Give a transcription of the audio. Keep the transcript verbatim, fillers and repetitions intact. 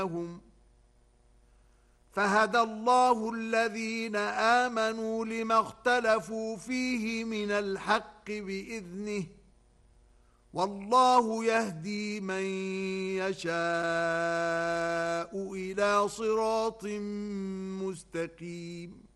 فهدى الله الذين آمنوا لما اختلفوا فيه من الحق بإذنه والله يهدي من يشاء إلى صراط مستقيم